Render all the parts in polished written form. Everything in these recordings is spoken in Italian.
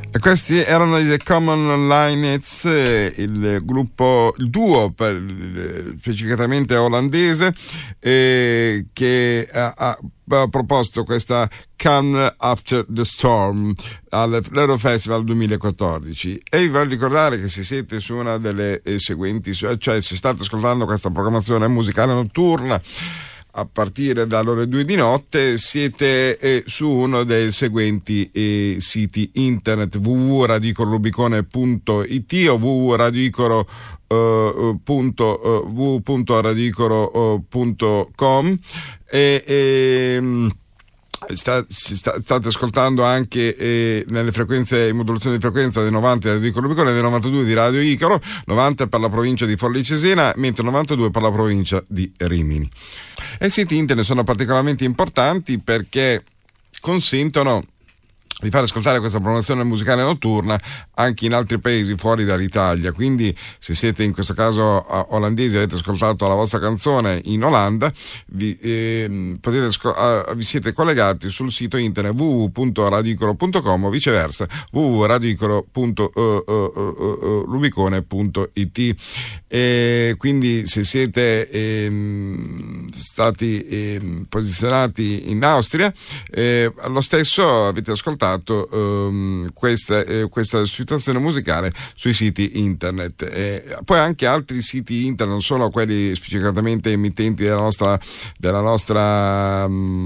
E questi erano i The Common Linnets, il duo specificatamente olandese, che ha proposto questa Calm After the Storm all'Eurofestival 2014. E vi voglio ricordare che se siete su una delle seguenti, cioè se state ascoltando questa programmazione musicale notturna a partire dalle ore 2 di notte, siete su uno dei seguenti siti internet: www.radioicororubicone.it o www.radioicoro.com state ascoltando anche nelle frequenze, in modulazione di frequenza dei 90 di Radio Icaro Rubicone e dei 92 di Radio Icaro, 90 per la provincia di Forlì Cesena, mentre 92 per la provincia di Rimini. E i siti internet sono particolarmente importanti perché consentono di fare ascoltare questa programmazione musicale notturna anche in altri paesi fuori dall'Italia. Quindi se siete in questo caso olandesi, avete ascoltato la vostra canzone in Olanda, vi siete collegati sul sito internet www.radioicoro.com o viceversa www.radioicoro.rubicone.it. E quindi se siete stati posizionati in Austria, lo stesso avete ascoltato questa situazione musicale sui siti internet. Poi anche altri siti internet, non solo quelli specificatamente emittenti delle nostre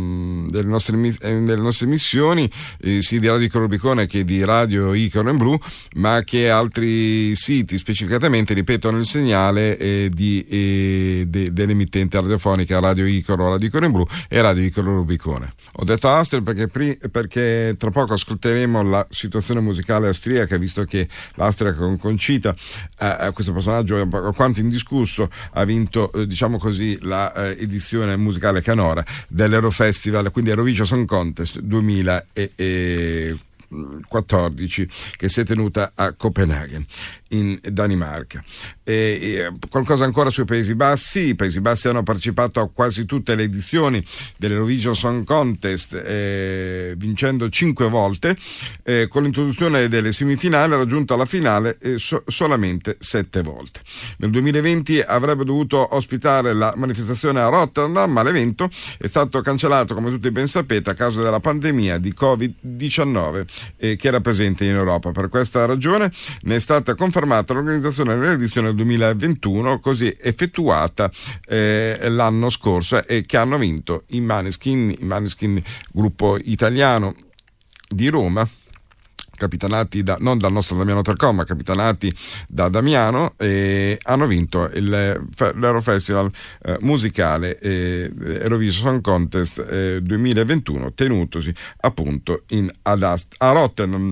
emissioni, sia di Radio Icaro Rubicone che di Radio Icaro in Blu, ma che altri siti specificatamente ripetono il segnale dell'emittente radiofonica Radio Icaro, Radio Icaro in Blu e Radio Icaro Rubicone. Ho detto Austria perché tra poco ascolteremo la situazione musicale austriaca, visto che l'Austria con Concita, questo personaggio alquanto indiscusso, ha vinto diciamo così la edizione musicale canora dell'Eurofestival, quindi Eurovision Song Contest 2014, che si è tenuta a Copenaghen in Danimarca. Qualcosa ancora sui Paesi Bassi. I Paesi Bassi hanno partecipato a quasi tutte le edizioni dell'Eurovision Song Contest, vincendo 5 volte, con l'introduzione delle semifinali ha raggiunto la finale solamente 7 volte. Nel 2020 avrebbe dovuto ospitare la manifestazione a Rotterdam, ma l'evento è stato cancellato, come tutti ben sapete, a causa della pandemia di Covid-19 che era presente in Europa. Per questa ragione ne è stata confermata l'organizzazione dell'edizione del 2021, così effettuata l'anno scorso, e che hanno vinto i Maneskin, gruppo italiano di Roma, capitanati non dal nostro Damiano Tercom, ma capitanati da Damiano, e hanno vinto l'Eurofestival musicale Eurovision Song Contest 2021, tenutosi appunto a Rotterdam,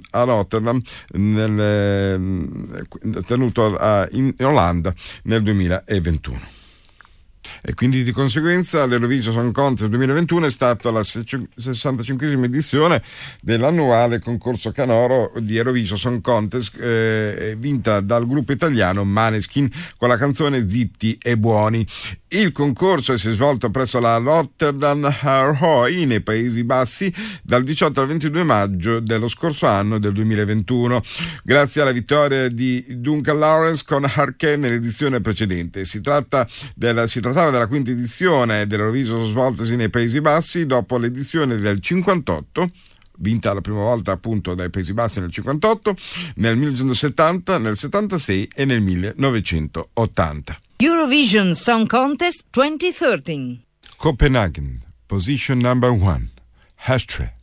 tenuto in Olanda nel 2021. E quindi di conseguenza l'Eurovision Song Contest 2021 è stata la 65esima edizione dell'annuale concorso canoro di Eurovision Song Contest, vinta dal gruppo italiano Maneskin con la canzone Zitti e Buoni. Il concorso si è svolto presso la Rotterdam Ahoy nei Paesi Bassi dal 18 al 22 maggio dello scorso anno, del 2021, grazie alla vittoria di Duncan Lawrence con Harke nell'edizione precedente. Si trattava della quinta edizione dell'Eurovision svoltasi nei Paesi Bassi dopo l'edizione del 58, vinta la prima volta appunto dai Paesi Bassi nel 58, nel 1970, nel 76 e nel 1980. Eurovision Song Contest 2013. Copenhagen, position number 1, Hashtray.